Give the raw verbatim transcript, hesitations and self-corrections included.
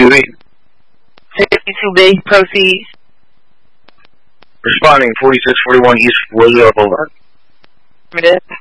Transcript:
doing? sixty-two B, proceed. Responding, forty-six forty-one East Roosevelt Boulevard. Affirmative.